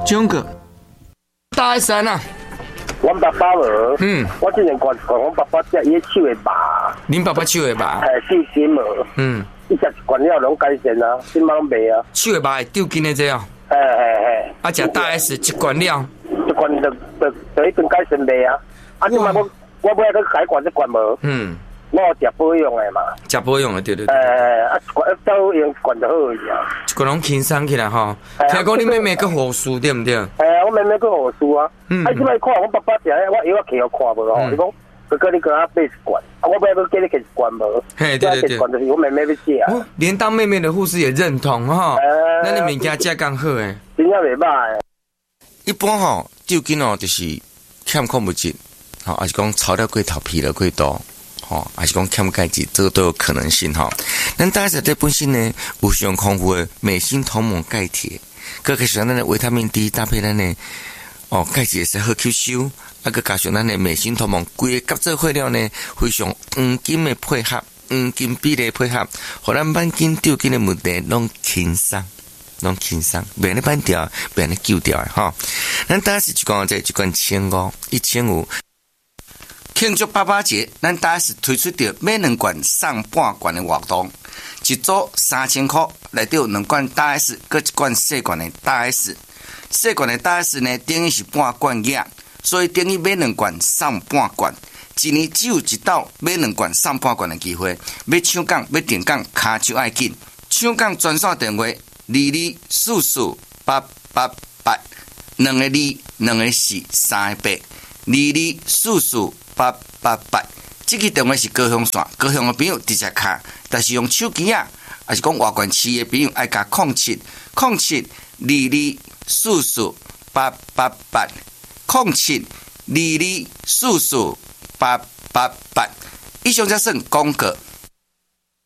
中个大爱山啊， 我爸爸无，我之前讲我爸爸只伊手会麻， 恁爸爸手会麻， 姓金无，伊食一罐了拢改善啊，今晚卖啊， 手会麻会丢筋的这样，啊，食大 S 一罐了， 一罐就一顿改善卖啊，啊，今晚我买去改罐一罐无，我食保养的嘛， 食保养的对对。 啊，一罐走用一罐就好去啊。 一罐拢轻松起来吼。听讲你妹妹佮护士对毋对？ 我妹妹佮护士啊。啊，即摆看我爸爸食，我药摕互看无吼，伊讲哥哥你给他买一罐，啊，我买去叫你摕一罐无。 嘿，对对对。 一罐就是我妹妹要食啊。 连当妹妹的护士也认同吼。那你物件食刚好诶。 真正袂歹。 一般吼，酒精哦就是欠矿物质，吼，还是讲炒料过头、疲劳过多。还是讲欠钙质，这个都有可能性哈。咱大家在本身呢，有上丰富的镁、锌、铜、锰、钙、铁，佮加上咱的维他命 D 搭配咱的钙质也是好吸收，啊，佮加上咱的镁、锌、铜、锰，规个合作伙了呢，非常黄金的配合，黄金比例配合，互咱慢筋、丢筋的问题拢轻松。袂咧扳掉，袂咧救掉的哈。咱大家是一罐1,500，1,500。庆祝爸爸节，咱大 S 推出着买2罐送半罐的活动，一组3000块，内底有2罐大 S， 搁1罐细罐的大 S。细罐的大 S 呢，等于是半罐额，所以等于买2罐送半罐。一年只有一道买2罐送半罐的机会，要抢讲要订讲，卡就爱紧。抢讲专线电话22448888，2个2，2个4，3个8，22448888，这个电话是高雄线，高雄的朋友直接卡，但是用手机啊，还是讲外县市的朋友爱加0722448888，0722448888。以上才算广告。